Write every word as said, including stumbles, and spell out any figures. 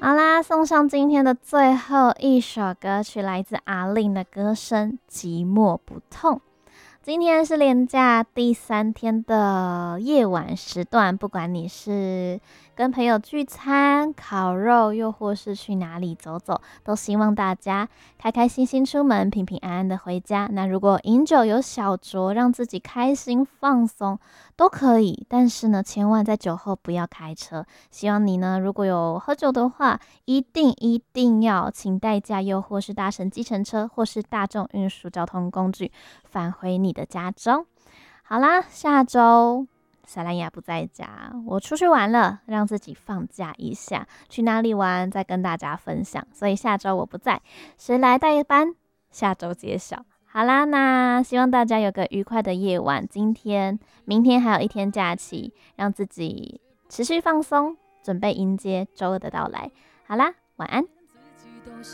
好啦，送上今天的最后一首歌曲，来自阿令的歌声《寂寞不痛》。今天是连假第三天的夜晚时段，不管你是跟朋友聚餐、烤肉，又或是去哪里走走，都希望大家开开心心出门，平平安安的回家。那如果饮酒有小酌，让自己开心放松都可以，但是呢，千万在酒后不要开车。希望你呢，如果有喝酒的话，一定一定要请代驾，又或是搭乘计程车或是大众运输交通工具返回你的家中。好啦，下周萨兰雅不在家，我出去玩了，让自己放假一下，去哪里玩再跟大家分享。所以下周我不在，谁来代班？下周揭晓。好啦，那希望大家有个愉快的夜晚。今天、明天还有一天假期，让自己持续放松，准备迎接周二的到来。好啦，晚安。